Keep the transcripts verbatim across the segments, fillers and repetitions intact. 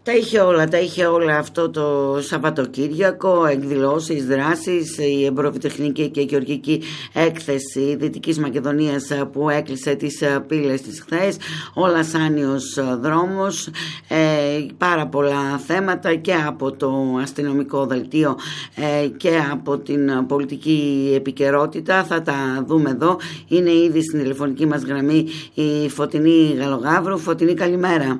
Τα είχε όλα, τα είχε όλα αυτό το Σαββατοκύριακο, εκδηλώσεις, δράσεις, η εμποροβιτεχνική και γεωργική έκθεση Δυτικής Μακεδονίας που έκλεισε τις πύλες της χθες, όλα σάνιος δρόμος, ε, πάρα πολλά θέματα και από το αστυνομικό δελτίο ε, και από την πολιτική επικαιρότητα. Θα τα δούμε εδώ. Είναι ήδη στην τηλεφωνική μας γραμμή η Φωτεινή Γαλογαύρου. Φωτεινή, καλημέρα.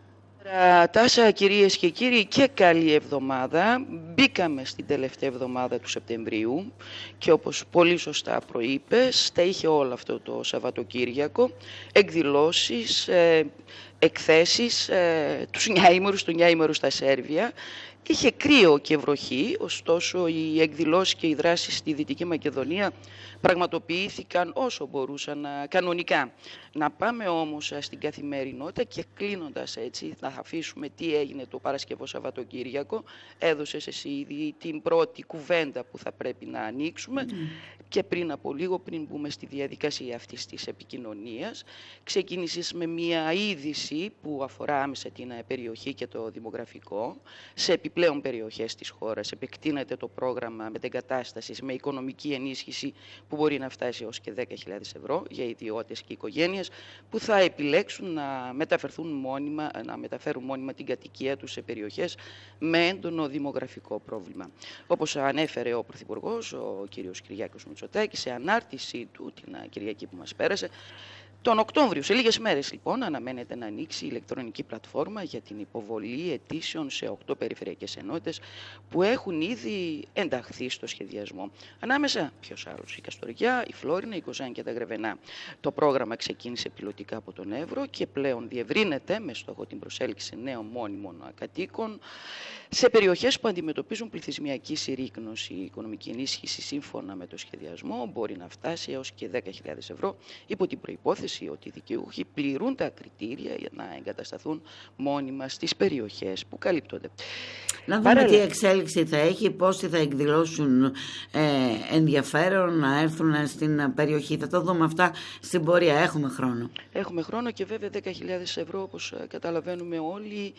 Τάσα, κυρίες και κύριοι, και καλή εβδομάδα. Μπήκαμε στην τελευταία εβδομάδα του Σεπτεμβρίου και όπως πολύ σωστά προείπες, τα είχε όλο αυτό το Σαββατοκύριακο, εκδηλώσεις, ε, εκθέσεις, ε, τους νιάημερους, του νιάημερου στα Σέρβια. Είχε κρύο και βροχή, ωστόσο οι εκδηλώσεις και οι δράσεις στη Δυτική Μακεδονία πραγματοποιήθηκαν όσο μπορούσαν κανονικά. Να πάμε όμως στην καθημερινότητα και κλείνοντας έτσι, να αφήσουμε τι έγινε το Παρασκευό Σαββατοκύριακο. Έδωσες εσύ ήδη την πρώτη κουβέντα που θα πρέπει να ανοίξουμε mm. και πριν από λίγο, πριν μπούμε στη διαδικασία αυτής της επικοινωνίας, ξεκίνησες με μια είδηση που αφορά άμεσα την περιοχή και το δημογραφικό. Σε επιπλέον περιοχές της χώρας επεκτείνεται το πρόγραμμα μετεγκατάστασης με οικονομική ενίσχυση που μπορεί να φτάσει έως και δέκα χιλιάδες ευρώ για ιδιώτες και οικογένειες που θα επιλέξουν να μεταφερθούν μόνιμα, να μεταφέρουν μόνιμα την κατοικία τους σε περιοχές με έντονο δημογραφικό πρόβλημα. Όπως ανέφερε ο Πρωθυπουργός, ο κ. Κυριάκος Μητσοτάκης, σε ανάρτησή του την Κυριακή που μας πέρασε, τον Οκτώβριο, σε λίγες μέρες λοιπόν, αναμένεται να ανοίξει η ηλεκτρονική πλατφόρμα για την υποβολή αιτήσεων σε οκτώ περιφερειακές ενότητες που έχουν ήδη ενταχθεί στο σχεδιασμό. Ανάμεσα, ποιος άλλος, η Καστοριά, η Φλόρινα, η Κοζάνη και τα Γρεβενά. Το πρόγραμμα ξεκίνησε πιλωτικά από τον Εύρο και πλέον διευρύνεται με στόχο την προσέλκυση νέων μόνιμων κατοίκων σε περιοχές που αντιμετωπίζουν πληθυσμιακή συρρίκνωση. Η οικονομική ενίσχυση σύμφωνα με το σχεδιασμό μπορεί να φτάσει έως και δέκα χιλιάδες ευρώ υπό την προϋπόθεση ότι οι δικαιούχοι πληρούν τα κριτήρια για να εγκατασταθούν μόνιμα στις περιοχές που καλύπτονται. Να δούμε Παρέλα. τι εξέλιξη θα έχει, πόσοι θα εκδηλώσουν ε, ενδιαφέρον να έρθουν στην περιοχή. Θα το δούμε αυτά στην πορεία. Έχουμε χρόνο. Έχουμε χρόνο και βέβαια δέκα χιλιάδες ευρώ, όπως καταλαβαίνουμε όλοι,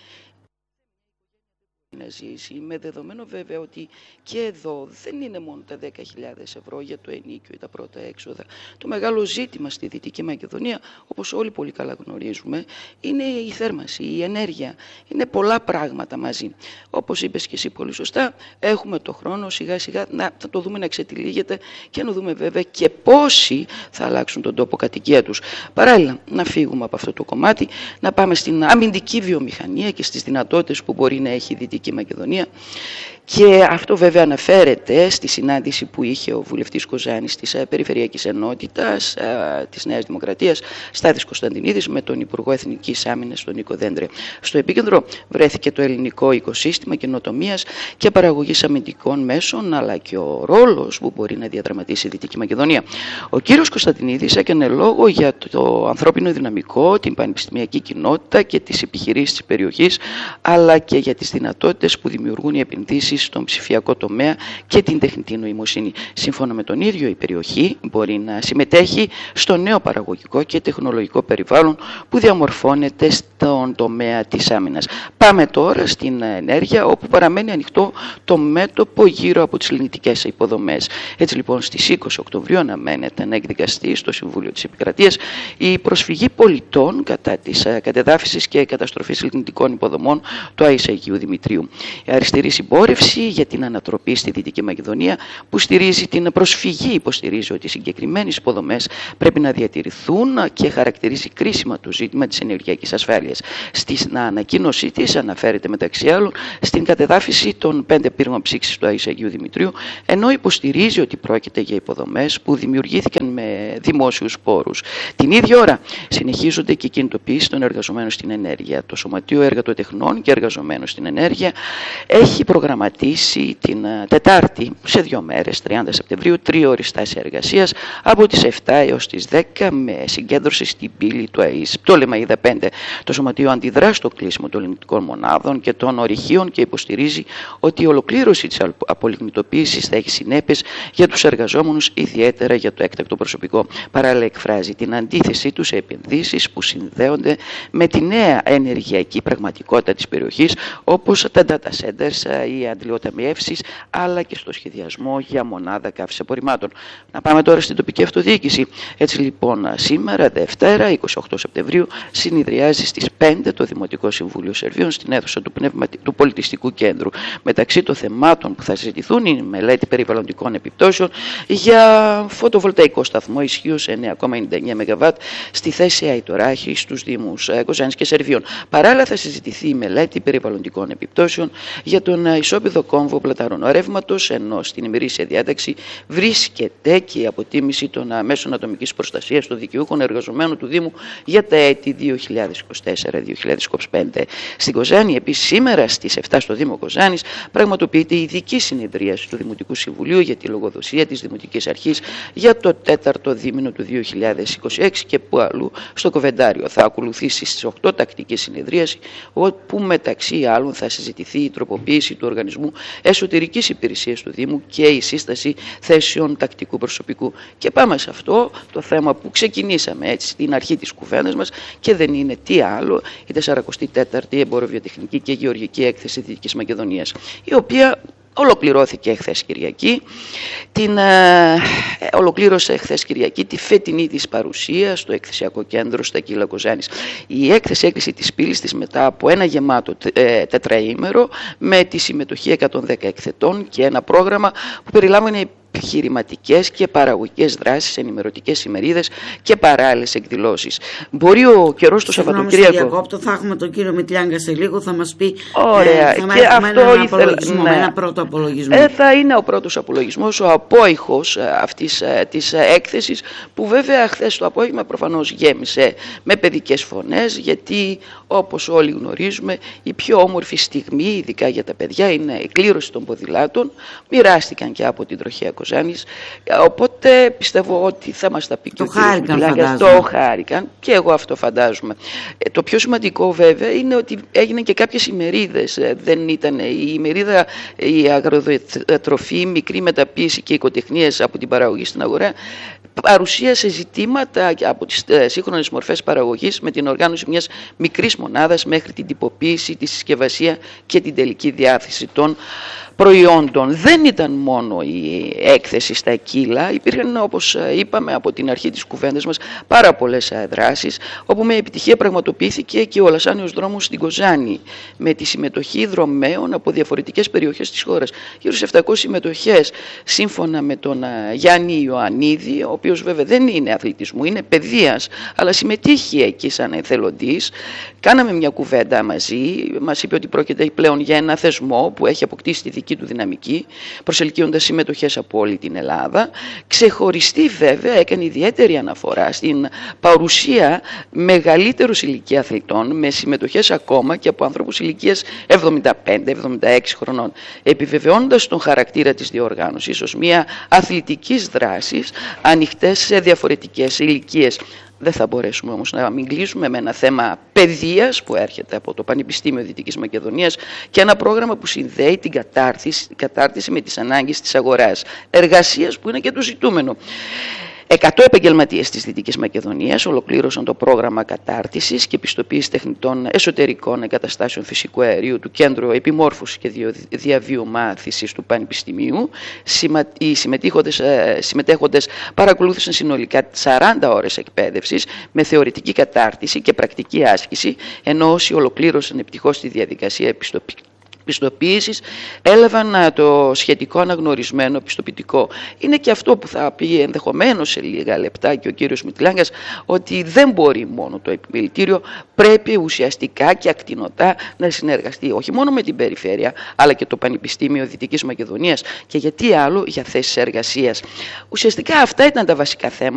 να ζήσει, με δεδομένο βέβαια ότι και εδώ δεν είναι μόνο τα δέκα χιλιάδες ευρώ για το ενίκιο ή τα πρώτα έξοδα. Το μεγάλο ζήτημα στη Δυτική Μακεδονία, όπως όλοι πολύ καλά γνωρίζουμε, είναι η θέρμανση, η ενέργεια. Είναι πολλά πράγματα μαζί. Όπως είπες και εσύ πολύ σωστά, έχουμε το χρόνο σιγά σιγά να θα το δούμε να ξετυλίγεται και να δούμε βέβαια και πόσοι θα αλλάξουν τον τόπο κατοικία τους. Παράλληλα, να φύγουμε από αυτό το κομμάτι, να πάμε στην αμυντική βιομηχανία και στις δυνατότητες που μπορεί να έχει η Δυτική Μακεδονία. Και αυτό βέβαια αναφέρεται στη συνάντηση που είχε ο βουλευτής Κοζάνης της Περιφερειακής Ενότητας της Νέας Δημοκρατίας, Στάθης Κωνσταντινίδης, με τον Υπουργό Εθνικής Άμυνας, τον Νίκο Δέντρε. Στο επίκεντρο βρέθηκε το ελληνικό οικοσύστημα καινοτομίας και παραγωγής αμυντικών μέσων, αλλά και ο ρόλος που μπορεί να διαδραματίσει η Δυτική Μακεδονία. Ο κύριος Κωνσταντινίδης έκανε λόγο για το ανθρώπινο δυναμικό, την πανεπιστημιακή κοινότητα και τις επιχειρήσεις της περιοχής, αλλά και για τις δυνατότητες που δημιουργούν οι επενδύσεις στον ψηφιακό τομέα και την τεχνητή νοημοσύνη. Σύμφωνα με τον ίδιο, η περιοχή μπορεί να συμμετέχει στο νέο παραγωγικό και τεχνολογικό περιβάλλον που διαμορφώνεται στον τομέα της άμυνας. Πάμε τώρα στην ενέργεια, όπου παραμένει ανοιχτό το μέτωπο γύρω από τις λιγνητικές υποδομές. Έτσι λοιπόν, στις είκοσι Οκτωβρίου αναμένεται να εκδικαστεί στο Συμβούλιο της Επικρατείας η προσφυγή πολιτών κατά της κατεδάφισης και καταστροφής λιγνητικών υποδομών του Αγίου Δημητρίου. Η αριστερή συμπόρευση για την ανατροπή στη Δυτική Μακεδονία, που στηρίζει την προσφυγή, υποστηρίζει ότι οι συγκεκριμένες υποδομές πρέπει να διατηρηθούν και χαρακτηρίζει κρίσιμα το ζήτημα της ενεργειακής ασφάλειας. Στην ανακοίνωσή της αναφέρεται μεταξύ άλλων στην κατεδάφιση των πέντε πύργων ψήξης του Αγίου Δημητρίου, ενώ υποστηρίζει ότι πρόκειται για υποδομές που δημιουργήθηκαν με δημόσιους πόρους. Την ίδια ώρα συνεχίζονται και οι κινητοποιήσεις των εργαζομένων στην ενέργεια. Το Σωματείο Εργατοτεχνών και Εργαζομένων στην Ενέργεια έχει προγραμματίσει την Τετάρτη σε δύο μέρες, τριάντα Σεπτεμβρίου, τρίωρη στάση εργασίας από τις επτά έως τις δέκα με συγκέντρωση στην πύλη του ΑΕΣ. Το Λεμαΐδα πέντε. Το Σωματείο αντιδρά στο κλείσιμο των λιγνητικών μονάδων και των ορυχείων και υποστηρίζει ότι η ολοκλήρωση της απολιγνητοποίησης θα έχει συνέπειες για τους εργαζόμενους, ιδιαίτερα για το έκτακτο προσωπικό. παράλληλα εκφράζει την αντίθεσή του σε επενδύσεις που συνδέονται με τη νέα ενεργειακή πραγματικότητα της περιοχής, όπως τα data centers, οι αντιλιοταμιεύσεις, αλλά και στο σχεδιασμό για μονάδα καύσης απορριμμάτων. Να πάμε τώρα στην τοπική αυτοδιοίκηση. Έτσι λοιπόν, σήμερα, Δευτέρα, εικοστή όγδοη Σεπτεμβρίου, συνεδριάζει στις πέντε το Δημοτικό Συμβούλιο Σερβίων στην αίθουσα του, Πνευματι... του Πολιτιστικού Κέντρου. Μεταξύ των θεμάτων που θα συζητηθούν είναι η μελέτη περιβαλλοντικών επιπτώσεων για φωτοβολταϊκό σταθμό ισχύως εννέα κόμμα ενενήντα εννέα μεγαβάτ στη θέση Αϊτοράχη στους Δήμους Κοζάνης και Σερβίων. Παράλληλα, θα συζητηθεί η μελέτη περιβαλλοντικών επιπτώσεων για τον ισόπεδο κόμβο πλαταρών ρεύματος, ενώ στην ημερήσια διάταξη βρίσκεται και η αποτίμηση των μέσων ατομικής προστασίας των δικαιούχων εργαζομένων του Δήμου για τα έτη δύο χιλιάδες είκοσι τέσσερα δύο χιλιάδες είκοσι πέντε. Στην Κοζάνη, επίσης, σήμερα στις επτά στο Δήμο Κοζάνης, πραγματοποιείται η ειδική συνεδρίαση του Δημοτικού Συμβουλίου για τη λογοδοσία της Δημοτικής Αρχής για το τέταρτο δίμηνο του δύο χιλιάδες είκοσι έξι και που αλλού στο Κοβεντάριο. Θα ακολουθήσει στις οκτώ τακτική συνεδρίαση, όπου μεταξύ άλλων θα συζητηθεί η τροποποίηση του οργανισμού εσωτερικής υπηρεσίας του Δήμου και η σύσταση θέσεων τακτικού προσωπικού. Και πάμε σε αυτό το θέμα που ξεκινήσαμε έτσι στην αρχή της κουβέντας μας και δεν είναι τι άλλο, η σαρακοστή τέταρτη Εμποροβιοτεχνική και Γεωργική Έκθεση Δυτικής Μακεδονίας, η οποία ολοκληρώθηκε χθες Κυριακή. Την ε, ολοκλήρωσε χθες Κυριακή τη φετινή της παρουσία στο εκθεσιακό κέντρο στα Κύλα Κοζάνης. Η έκθεση έκλεισε τις πύλες της μετά από ένα γεμάτο ε, τετραήμερο με τη συμμετοχή εκατόν δέκα εκθετών και ένα πρόγραμμα που περιλάμβανε επιχειρηματικές και παραγωγικές δράσεις, ενημερωτικές ημερίδες και παράλληλες εκδηλώσεις. Μπορεί ο καιρός το Σαββατοκύριακο. Διακόπτω, θα έχουμε τον κύριο Μητλιάγκα σε λίγο, θα μας πει. Ωραία, ε, θα και αυτό ένα, ήθελα, απολογισμό, ναι. ένα πρώτο απολογισμό. Ε, θα είναι ο πρώτος απολογισμός, ο απόϊχος αυτής της έκθεσης, που βέβαια χθες το απόγευμα προφανώς γέμισε με παιδικές φωνές, γιατί όπως όλοι γνωρίζουμε η πιο όμορφη στιγμή, ειδικά για τα παιδιά, είναι η κλήρωση των ποδηλάτων. Μοιράστηκαν και από την τροχέα Κοζάνης, οπότε πιστεύω ότι θα μας τα πει και το ο κύριος Μητλιάγκας. Το χάρηκαν και εγώ αυτό φαντάζομαι. Ε, το πιο σημαντικό βέβαια είναι ότι έγιναν και κάποιες ημερίδες. Ε, δεν ήταν η ημερίδα η αγροτροφή, η μικρή μεταποίηση και οικοτεχνίες από την παραγωγή στην αγορά, παρουσίασε ζητήματα από τις σύγχρονες μορφές παραγωγής με την οργάνωση μιας μικρής μονάδας μέχρι την τυποποίηση, τη συσκευασία και την τελική διάθεση των προϊόντων. Δεν ήταν μόνο η έκθεση στα κύλα, υπήρχαν, όπως είπαμε από την αρχή της κουβέντας μας, πάρα πολλές δράσεις, όπου με επιτυχία πραγματοποιήθηκε και ο Λασάνιος δρόμος στην Κοζάνη, με τη συμμετοχή δρομέων από διαφορετικές περιοχές της χώρας. Γύρω σε επτακόσιες συμμετοχές, σύμφωνα με τον Γιάννη Ιωαννίδη, ο οποίος βέβαια δεν είναι αθλητισμού, είναι παιδείας, αλλά συμμετείχε εκεί σαν εθελοντής. Κάναμε μια κουβέντα μαζί, μας είπε ότι πρόκειται πλέον για ένα θεσμό που έχει αποκτήσει τη δική του δυναμική, προσελκύοντας συμμετοχές από όλη την Ελλάδα. Ξεχωριστή βέβαια έκανε ιδιαίτερη αναφορά στην παρουσία μεγαλύτερους ηλικία αθλητών, με συμμετοχές ακόμα και από άνθρωπους ηλικίας εβδομήντα πέντε εβδομήντα έξι χρονών, επιβεβαιώνοντας τον χαρακτήρα της διοργάνωσης ως μια αθλητικής δράσης ανοιχτές σε διαφορετικές ηλικίες. Δεν θα μπορέσουμε όμως να μην κλείσουμε με ένα θέμα παιδείας που έρχεται από το Πανεπιστήμιο Δυτικής Μακεδονίας και ένα πρόγραμμα που συνδέει την κατάρτιση, κατάρτιση με τις ανάγκες της αγοράς εργασίας, που είναι και το ζητούμενο. εκατό επαγγελματίες της Δυτικής Μακεδονίας ολοκλήρωσαν το πρόγραμμα κατάρτισης και πιστοποίησης τεχνητών εσωτερικών εγκαταστάσεων φυσικού αερίου του Κέντρου Επιμόρφωσης και Διαβίου Μάθησης του Πανεπιστημίου. Οι συμμετέχοντες, συμμετέχοντες παρακολούθησαν συνολικά σαράντα ώρες εκπαίδευσης με θεωρητική κατάρτιση και πρακτική άσκηση, ενώ όσοι ολοκλήρωσαν επιτυχώς τη διαδικασία επιστοποίησης πιστοποίησης έλαβαν το σχετικό αναγνωρισμένο πιστοποιητικό. Είναι και αυτό που θα πει ενδεχομένως σε λίγα λεπτά και ο κύριος Μητλιάγκας, ότι δεν μπορεί μόνο το επιμελητήριο, πρέπει ουσιαστικά και ακτινωτά να συνεργαστεί όχι μόνο με την περιφέρεια, αλλά και το Πανεπιστήμιο Δυτικής Μακεδονίας, και γιατί άλλο, για θέσεις εργασίας. Ουσιαστικά αυτά ήταν τα βασικά θέματα.